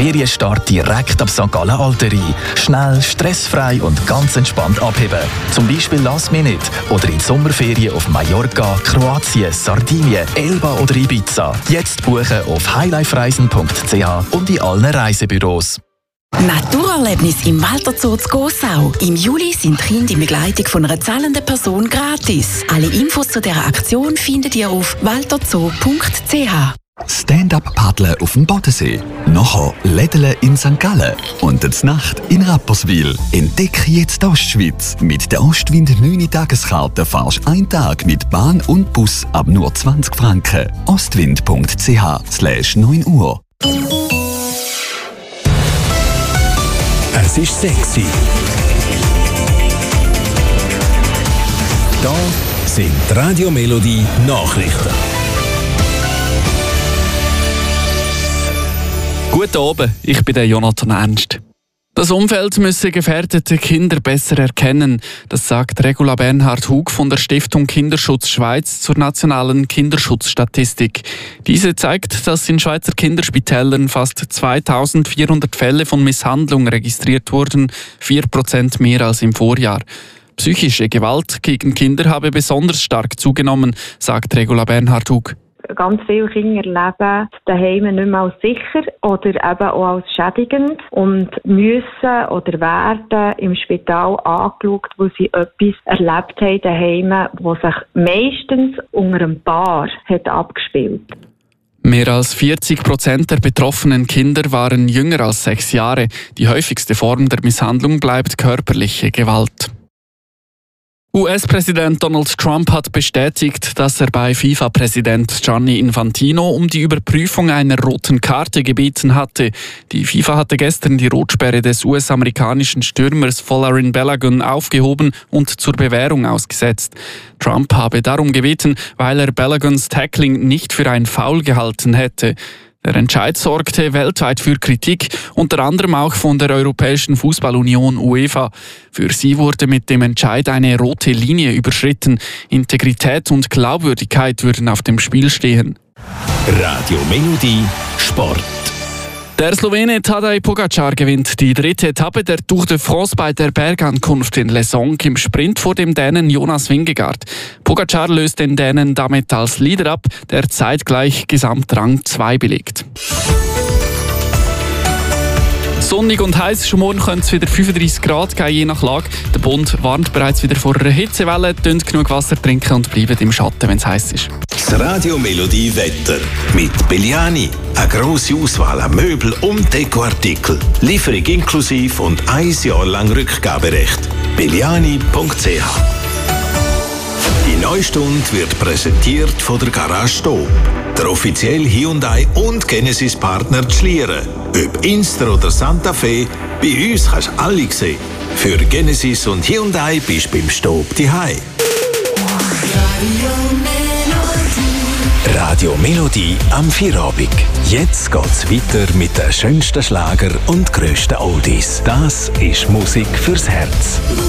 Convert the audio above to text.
Ferienstart direkt ab St. Gallen Alterie. Schnell, stressfrei und ganz entspannt abheben. Zum Beispiel Last Minute oder in die Sommerferien auf Mallorca, Kroatien, Sardinien, Elba oder Ibiza. Jetzt buchen auf highlifereisen.ch und in allen Reisebüros. Naturerlebnis im Walter Zoo zu Gossau. Im Juli sind Kinder in Begleitung von einer zahlenden Person gratis. Alle Infos zu dieser Aktion findet ihr auf walterzoo.ch. Stand-up-Paddeln auf dem Bodensee. Nachher Lädeln in St. Gallen. Und zur Nacht in Rapperswil. Entdecke jetzt die Ostschweiz. Mit der Ostwind 9 Tageskarte fahrst du einen Tag mit Bahn und Bus ab nur 20 Franken. ostwind.ch/9 Uhr. Es ist sexy. Da sind die Radio Melodie Nachrichten. Guten Abend, ich bin der Jonathan Ernst. Das Umfeld müsse gefährdete Kinder besser erkennen. Das sagt Regula Bernhard-Hug von der Stiftung Kinderschutz Schweiz zur nationalen Kinderschutzstatistik. Diese zeigt, dass in Schweizer Kinderspitälern fast 2400 Fälle von Misshandlung registriert wurden, 4% mehr als im Vorjahr. Psychische Gewalt gegen Kinder habe besonders stark zugenommen, sagt Regula Bernhard-Hug. Ganz viele Kinder erleben daheim nicht mehr als sicher oder eben auch als schädigend und müssen oder werden im Spital angeschaut, wo sie etwas erlebt haben daheim, was sich meistens unter einem Paar hat abgespielt. Mehr als 40% der betroffenen Kinder waren jünger als 6 Jahre. Die häufigste Form der Misshandlung bleibt körperliche Gewalt. US-Präsident Donald Trump hat bestätigt, dass er bei FIFA-Präsident Gianni Infantino um die Überprüfung einer roten Karte gebeten hatte. Die FIFA hatte gestern die Rotsperre des US-amerikanischen Stürmers Folarin Balogun aufgehoben und zur Bewährung ausgesetzt. Trump habe darum gebeten, weil er Baloguns Tackling nicht für ein Foul gehalten hätte. Der Entscheid sorgte weltweit für Kritik, unter anderem auch von der Europäischen Fußballunion UEFA. Für sie wurde mit dem Entscheid eine rote Linie überschritten. Integrität und Glaubwürdigkeit würden auf dem Spiel stehen. Radio Melodie Sport. Der Slowene Tadej Pogačar gewinnt die 3. Etappe der Tour de France bei der Bergankunft in Les Angles im Sprint vor dem Dänen Jonas Vingegaard. Pogačar löst den Dänen damit als Leader ab, der zeitgleich Gesamtrang 2 belegt. Sonnig und heiß, schon morgen könnte es wieder 35 Grad geben, je nach Lage. Der Bund warnt bereits wieder vor einer Hitzewelle. Tönt genug Wasser trinken und bleibt im Schatten, wenn es heiß ist. Das Radio Melodie Wetter mit Belliani. Eine grosse Auswahl an Möbel und Dekoartikel. Lieferung inklusive und 1 Jahr lang Rückgaberecht. Belliani.ch. Die Neustunde wird präsentiert von der Garage Stob, der offizielle Hyundai und Genesis Partner Schlieren. Ob Inster oder Santa Fe, bei uns kannst du alle sehen. Für Genesis und Hyundai bist du beim Stob daheim. Radio Melodie am Feierabend. Jetzt geht's weiter mit den schönsten Schlager und grössten Oldies. Das ist Musik fürs Herz.